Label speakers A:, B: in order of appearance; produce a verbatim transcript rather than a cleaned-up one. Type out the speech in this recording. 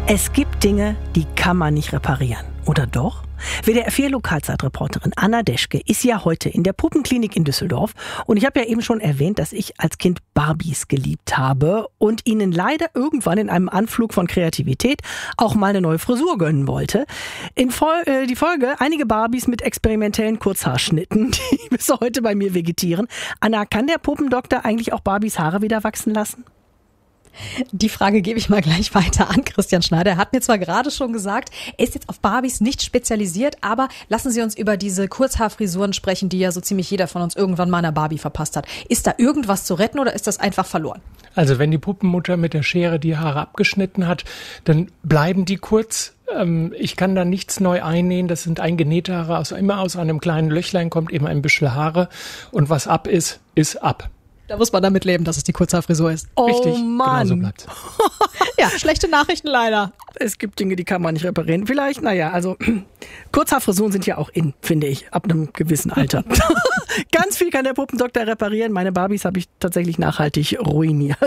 A: Es gibt Dinge, die kann man nicht reparieren. Oder doch? W D R vier Lokalzeitreporterin Anna Deschke ist ja heute in der Puppenklinik in Düsseldorf. Und ich habe ja eben schon erwähnt, dass ich als Kind Barbies geliebt habe und ihnen leider irgendwann in einem Anflug von Kreativität auch mal eine neue Frisur gönnen wollte. In Fol- äh, die Folge einige Barbies mit experimentellen Kurzhaarschnitten, die bis heute bei mir vegetieren. Anna, kann der Puppendoktor eigentlich auch Barbies Haare wieder wachsen lassen?
B: Die Frage gebe ich mal gleich weiter an Christian Schneider. Er hat mir zwar gerade schon gesagt, er ist jetzt auf Barbies nicht spezialisiert, aber lassen Sie uns über diese Kurzhaarfrisuren sprechen, die ja so ziemlich jeder von uns irgendwann mal einer Barbie verpasst hat. Ist da irgendwas zu retten oder ist das einfach verloren?
C: Also wenn die Puppenmutter mit der Schere die Haare abgeschnitten hat, dann bleiben die kurz. Ich kann da nichts neu einnähen. Das sind eingenähte Haare. Also immer aus einem kleinen Löchlein kommt eben ein bisschen Haare. Und was ab ist, ist ab.
B: Da muss man damit leben, dass es die Kurzhaarfrisur ist.
A: Oh
C: Richtig,
A: Mann.
C: genau so bleibt's.
B: Ja, schlechte Nachrichten leider.
A: Es gibt Dinge, die kann man nicht reparieren. Vielleicht, naja, also Kurzhaarfrisuren sind ja auch in, finde ich, ab einem gewissen Alter. Ganz viel kann der Puppendoktor reparieren. Meine Barbies habe ich tatsächlich nachhaltig ruiniert.